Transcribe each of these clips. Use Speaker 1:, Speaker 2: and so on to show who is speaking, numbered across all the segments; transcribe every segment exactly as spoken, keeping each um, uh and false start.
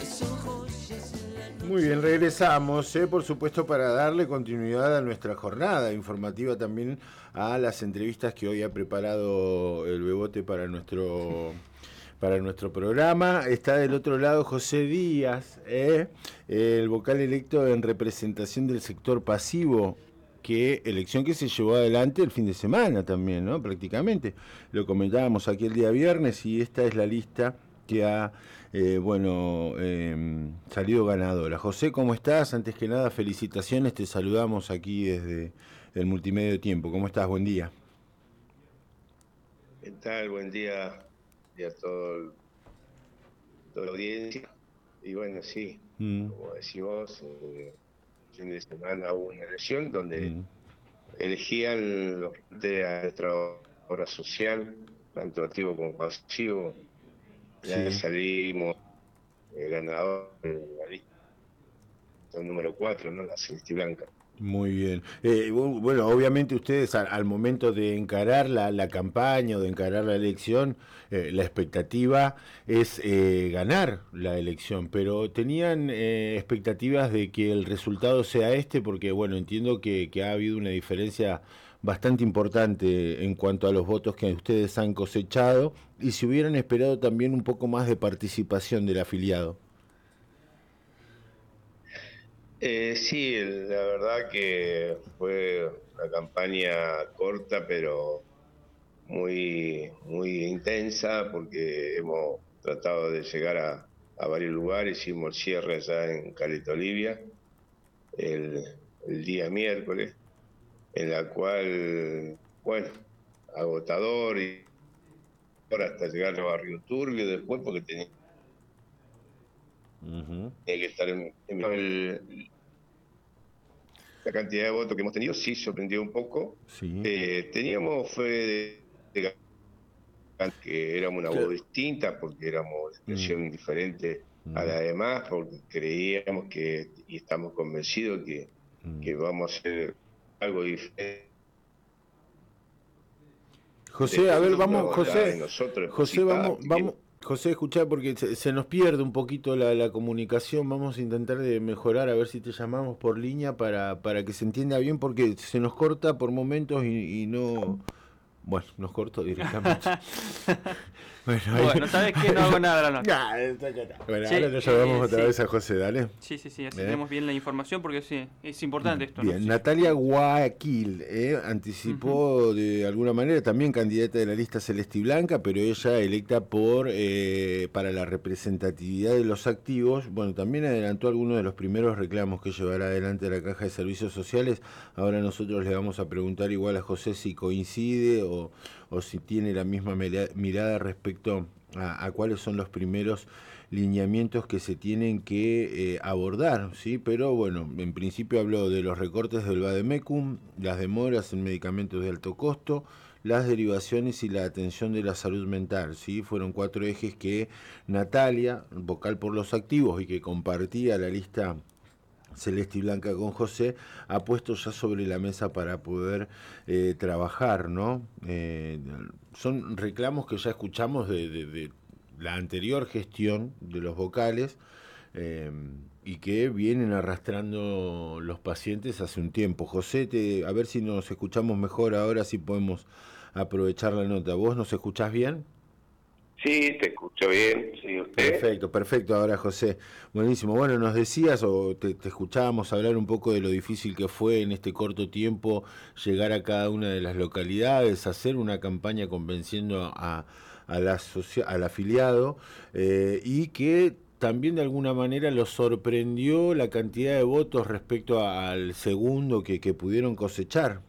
Speaker 1: Muy bien, regresamos, eh, por supuesto, para darle continuidad a nuestra jornada informativa, también a las entrevistas que hoy ha preparado el Bebote para nuestro para nuestro programa. Está del otro lado José Díaz, eh, el vocal electo en representación del sector pasivo, que elección que se llevó adelante el fin de semana también, ¿no? Prácticamente. Lo comentábamos aquí el día viernes y esta es la lista que ha, eh, bueno, eh, salido ganadora. José, ¿cómo estás? Antes que nada, felicitaciones, te saludamos aquí desde el Multimedio Tiempo. ¿Cómo estás? Buen día.
Speaker 2: ¿Qué tal? Buen día, y a todo, toda la audiencia. Y bueno, sí,
Speaker 1: Mm.
Speaker 2: como decís vos, eh, el fin de semana hubo una elección donde
Speaker 1: Mm.
Speaker 2: elegían los de a nuestra obra social, tanto activo como pasivo. Ya
Speaker 1: Sí.
Speaker 2: salimos eh, ganador de la lista número cuatro, ¿no? La Celeste Blanca.
Speaker 1: Muy bien. Eh, bueno, obviamente ustedes al, al momento de encarar la, la campaña o de encarar la elección, eh, la expectativa es eh, ganar la elección, pero ¿tenían eh, expectativas de que el resultado sea este? Porque, bueno, entiendo que, que ha habido una diferencia bastante importante en cuanto a los votos que ustedes han cosechado y si hubieran esperado también un poco más de participación del afiliado.
Speaker 2: Eh, sí, la verdad que fue una campaña corta, pero muy, muy intensa porque hemos tratado de llegar a, a varios lugares. Hicimos el cierre allá en Caleta Olivia el, el día miércoles, en la cual, bueno, agotador y ahora hasta llegar a Barrio Turbio después porque tenía
Speaker 1: Uh-huh.
Speaker 2: que estar en, en el, la cantidad de votos que hemos tenido. Sí sorprendió un poco.
Speaker 1: Sí.
Speaker 2: Eh, teníamos fue de, de que éramos una voz
Speaker 1: Claro.
Speaker 2: distinta, porque éramos de
Speaker 1: Mm.
Speaker 2: expresión diferente a
Speaker 1: Mm.
Speaker 2: la demás, porque creíamos que, y estamos convencidos que,
Speaker 1: Mm.
Speaker 2: que vamos a hacer algo diferente,
Speaker 1: José, a ver, vamos,
Speaker 2: pero ya
Speaker 1: José,
Speaker 2: en nosotros
Speaker 1: José,
Speaker 2: depositar.
Speaker 1: vamos, vamos, José, escuchá, porque se, se nos pierde un poquito la, la comunicación, vamos a intentar de mejorar, a ver si te llamamos por línea para, para que se entienda bien, porque se nos corta por momentos y, y no... Bueno, nos cortó directamente. Bueno, ahí,
Speaker 3: Bueno, ¿sabes qué? No
Speaker 1: ahí,
Speaker 3: hago nada a la noche.
Speaker 1: ya, está, ya está. Bueno, ahora
Speaker 3: Che,
Speaker 1: lo llamamos
Speaker 3: eh,
Speaker 1: otra
Speaker 3: sí.
Speaker 1: vez a José, dale.
Speaker 3: Sí, sí, sí, así
Speaker 1: ¿Eh?
Speaker 3: tenemos bien la información porque sí, es importante esto, ¿no?
Speaker 1: Bien,
Speaker 3: Sí.
Speaker 1: Natalia Guaquil eh, anticipó uh-huh. de alguna manera, también candidata de la lista Celeste y Blanca, pero ella electa por eh, para la representatividad de los activos. Bueno, también adelantó algunos de los primeros reclamos que llevará adelante la Caja de Servicios Sociales. Ahora nosotros le vamos a preguntar igual a José si coincide o, o si tiene la misma mirada respecto a, a cuáles son los primeros lineamientos que se tienen que eh, abordar, ¿sí? Pero bueno, en principio habló de los recortes del Vademecum, las demoras en medicamentos de alto costo, las derivaciones y la atención de la salud mental, ¿sí? Fueron cuatro ejes que Natalia, vocal por los activos y que compartía la lista Celeste y Blanca con José, ha puesto ya sobre la mesa para poder eh, trabajar, ¿no? Eh, son reclamos que ya escuchamos de, de, de la anterior gestión de los vocales eh, y que vienen arrastrando los pacientes hace un tiempo. José, te, a ver si nos escuchamos mejor ahora, si podemos aprovechar la nota. ¿Vos nos escuchás bien?
Speaker 2: Sí, te escucho bien, sí, usted.
Speaker 1: Perfecto, perfecto. Ahora, José, buenísimo. Bueno, nos decías o te, te escuchábamos hablar un poco de lo difícil que fue en este corto tiempo llegar a cada una de las localidades, hacer una campaña convenciendo a, a la asocia- al afiliado eh, y que también de alguna manera los sorprendió la cantidad de votos respecto a, al segundo que, que pudieron cosechar.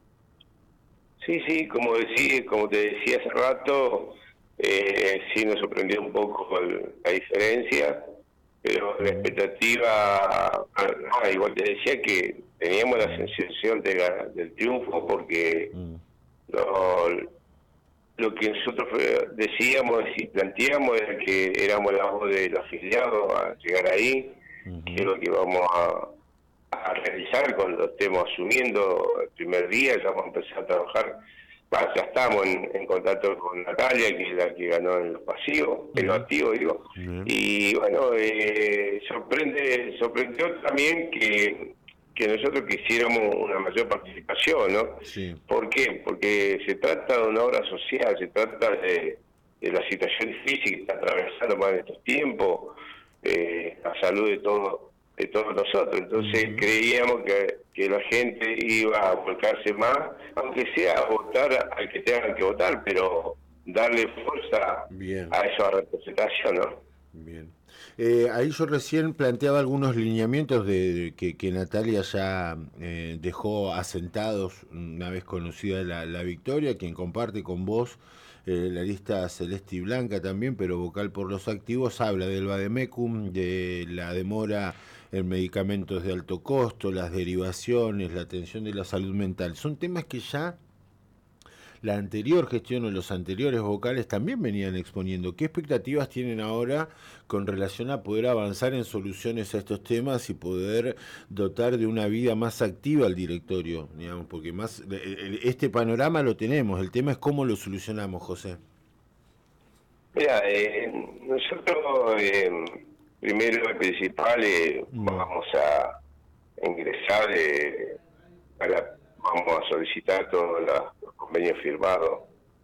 Speaker 2: Sí, sí, como decía, como te decía hace rato, eh, sí nos sorprendió un poco el, la diferencia, pero la expectativa, ah, igual te decía que teníamos la sensación de la, del triunfo porque
Speaker 1: Mm.
Speaker 2: lo, lo que nosotros decíamos y planteamos era que éramos la voz del afiliado a llegar ahí,
Speaker 1: Uh-huh.
Speaker 2: que es lo que vamos a, a realizar cuando estemos asumiendo el primer día. Ya vamos a empezar a trabajar bah, ya estamos en, en contacto con Natalia, que es la que ganó en los pasivos, en los activos, digo. Uh-huh. Y bueno, eh, sorprende, sorprendió también que, que nosotros quisiéramos una mayor participación, ¿no?
Speaker 1: Sí.
Speaker 2: ¿Por qué? Porque se trata de una obra social, se trata de, de la situación difícil que está atravesando más en estos tiempos, eh, la salud de todos de todos nosotros. Entonces uh-huh. creíamos que, que la gente iba a volcarse más, aunque sea a votar al que tengan que votar, pero darle fuerza Bien. a esa representación, ¿no?
Speaker 1: Bien. Eh, ahí yo recién planteaba algunos lineamientos de, de que, que Natalia ya eh, dejó asentados una vez conocida la, la victoria, quien comparte con vos eh, la lista celeste y blanca también, pero vocal por los activos, habla del vademecum, de la demora en medicamentos de alto costo, las derivaciones, la atención de la salud mental. Son temas que ya la anterior gestión o los anteriores vocales también venían exponiendo. ¿Qué expectativas tienen ahora con relación a poder avanzar en soluciones a estos temas y poder dotar de una vida más activa al directorio? Digamos, porque más este panorama lo tenemos, el tema es cómo lo solucionamos, José.
Speaker 2: Mira, eh, nosotros eh, primero y principal eh, mm. vamos a ingresar eh, a la, vamos a solicitar todos los convenios firmados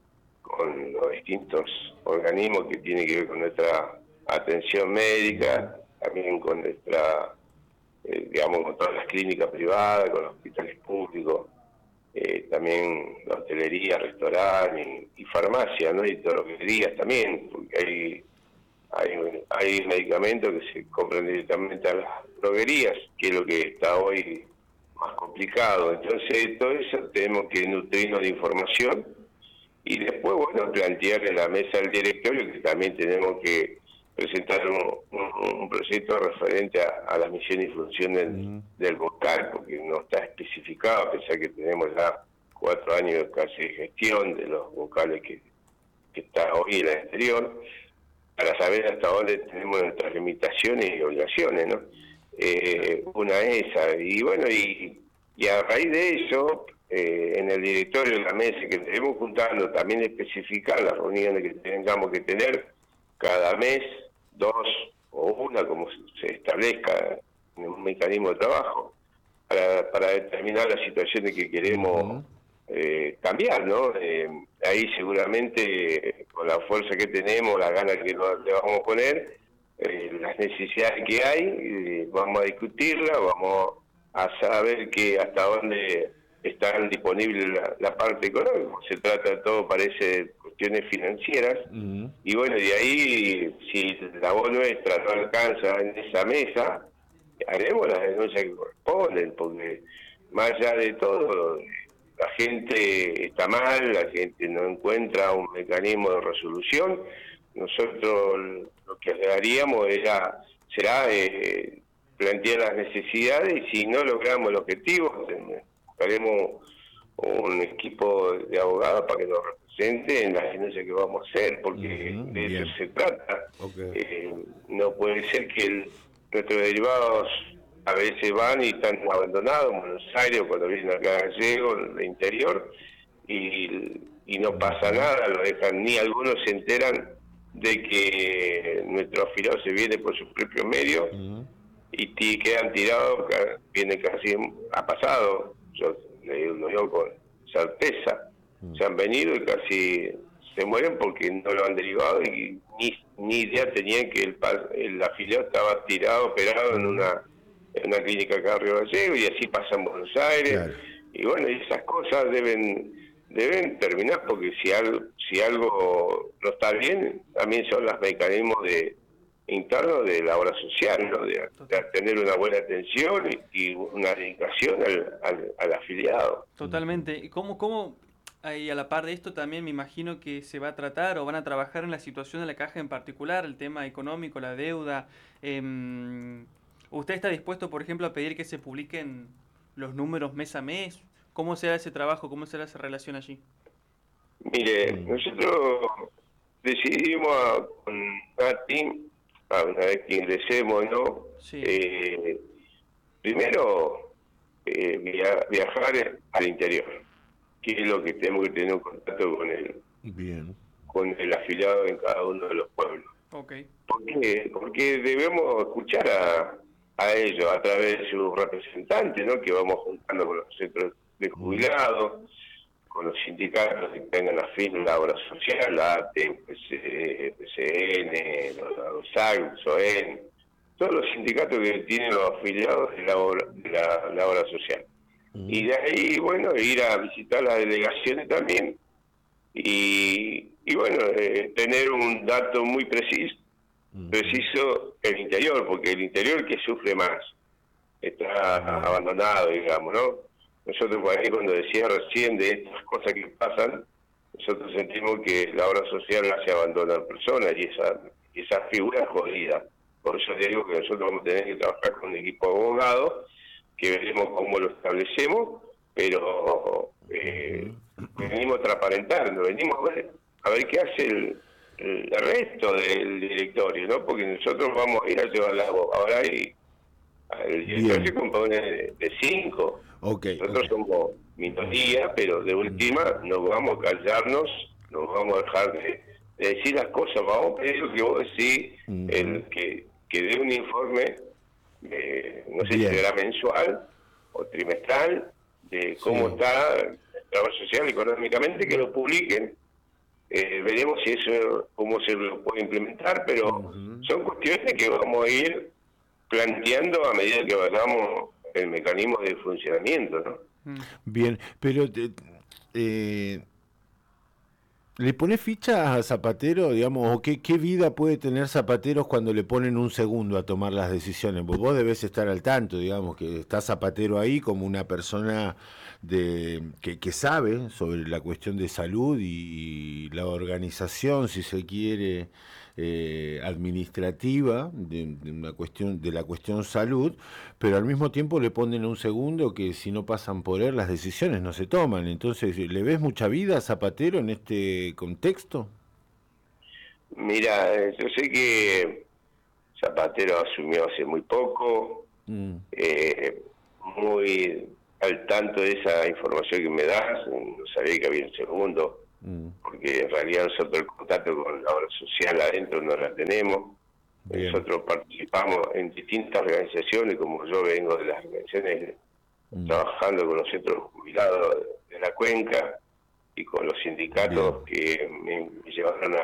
Speaker 2: con los distintos organismos que tienen que ver con nuestra atención médica, también con nuestra, eh, digamos, con todas las clínicas privadas, con los hospitales públicos, eh, también la hotelería, restaurantes y, y farmacia, ¿no? Y droguerías también, porque hay, hay, hay medicamentos que se compran directamente a las droguerías, que es lo que está hoy más complicado. Entonces, todo eso tenemos que nutrirnos de información y después, bueno, plantear en la mesa del directorio que también tenemos que presentar un, un, un proyecto referente a, a la misión y función del, uh-huh. del vocal, porque no está especificado, a pesar que tenemos ya cuatro años casi de gestión de los vocales que, que está hoy en la anterior, para saber hasta dónde tenemos nuestras limitaciones y obligaciones, ¿no? Eh, una es esa, y bueno, y, y a raíz de eso, eh, en el directorio de la mesa que tenemos juntando, también especificar las reuniones que tengamos que tener cada mes, dos o una, como se establezca en un mecanismo de trabajo, para, para determinar las situaciones que queremos uh-huh. eh, cambiar, ¿no? Eh, ahí seguramente, con la fuerza que tenemos, la ganas que nos, le vamos a poner, eh, las necesidades que hay, eh, vamos a discutirlas, vamos a saber que hasta dónde están disponibles la, la parte económica. Se trata de todo, parece, cuestiones financieras, uh-huh. y bueno, de ahí, si la voz nuestra no alcanza en esa mesa, haremos las denuncias que corresponden, porque más allá de todo, la gente está mal, la gente no encuentra un mecanismo de resolución. Nosotros lo que haríamos era, será eh, plantear las necesidades, y si no logramos el objetivo, buscaremos un equipo de abogados para que nos represente en las denuncias que vamos a hacer, porque uh-huh, de bien. eso se trata. Okay. Eh, no puede ser que el, nuestros derivados a veces van y están abandonados en Buenos Aires, cuando vienen acá a Gallego, en el interior, y, y no pasa nada, lo dejan, ni algunos se enteran de que nuestro afiliado se viene por sus propios medios, uh-huh. y t- quedan tirados, viene casi, ha pasado, yo lo digo con certeza, uh-huh. se han venido y casi se mueren porque no lo han derivado y ni, ni idea tenían que el, el afiliado estaba tirado, operado uh-huh. en una en una clínica acá en Río Gallego, y así pasa en Buenos Aires, claro. Y bueno, esas cosas deben deben terminar, porque si algo, si algo no está bien, también son los mecanismos de internos de la obra social, ¿no? de, de tener una buena atención y, y una dedicación al, al, al afiliado.
Speaker 3: Totalmente. ¿Y cómo, cómo y a la par de esto también me imagino que se va a tratar o van a trabajar en la situación de la caja en particular, el tema económico, la deuda? Eh, ¿Usted está dispuesto, por ejemplo, a pedir que se publiquen los números mes a mes? ¿Cómo será ese trabajo? ¿Cómo será esa relación allí?
Speaker 2: Mire, nosotros decidimos con Nati, una vez que ingresemos, ¿no?
Speaker 3: Sí.
Speaker 2: Eh, primero, eh, via- viajar al interior. qué es lo que tenemos que tener un contacto con el,
Speaker 1: Bien.
Speaker 2: con el afiliado en cada uno de los pueblos.
Speaker 3: Okay.
Speaker 2: ¿Por qué? Porque debemos escuchar a, a ellos a través de sus representantes, ¿no? Que vamos juntando con los centros de jubilados, con los sindicatos que tengan afín la obra social, la A T E, P C N, los S A C, S O E N, todos los sindicatos que tienen los afiliados de la obra, de la, la obra social. Uh-huh. Y de ahí, bueno, ir a visitar las delegaciones también y, y bueno, eh, tener un dato muy preciso, uh-huh. preciso el interior, porque el interior es el que sufre más, está uh-huh. abandonado, digamos, ¿no? Nosotros por ahí, cuando decía recién de estas cosas que pasan, nosotros sentimos que la obra social hace abandonar personas y esa, esa figura es jodida. Por eso te digo que nosotros vamos a tener que trabajar con un equipo de abogados, que veremos cómo lo establecemos, pero eh, venimos transparentando, venimos a ver, a ver qué hace el, el resto del directorio, ¿no? Porque nosotros vamos a ir a llevar la voz. Ahora hay, el directorio Bien. se compone de, de cinco.
Speaker 1: Okay,
Speaker 2: nosotros okay. somos minoría, pero de última no vamos a callarnos, no vamos a dejar de, de decir las cosas, vamos a pedir lo que vos decís, uh-huh. el que, que dé un informe, eh, no sé Bien. si será mensual o trimestral, de cómo sí. está el trabajo social económicamente, que lo publiquen. Eh, veremos si eso, cómo se lo puede implementar, pero uh-huh. son cuestiones que vamos a ir planteando a medida que vayamos el mecanismo de funcionamiento, ¿no?
Speaker 1: Bien, pero eh, ¿le pone ficha a Zapatero, digamos, o qué, qué vida puede tener Zapateros cuando le ponen un segundo a tomar las decisiones? Pues vos debés estar al tanto, digamos, que está Zapatero ahí como una persona de que, que sabe sobre la cuestión de salud y, y la organización, si se quiere, eh, administrativa de, de una cuestión de la cuestión salud, pero al mismo tiempo le ponen un segundo que si no pasan por él las decisiones no se toman. Entonces, ¿le ves mucha vida a Zapatero en este contexto?
Speaker 2: Mira, yo sé que Zapatero asumió hace muy poco, mm. eh, muy al tanto de esa información que me das, no sabía que había un segundo, mm. porque en realidad nosotros el contacto con la obra social adentro no la tenemos. Bien. Nosotros participamos en distintas organizaciones, como yo vengo de las organizaciones mm. trabajando con los centros jubilados de la cuenca y con los sindicatos Bien. que me llevaron a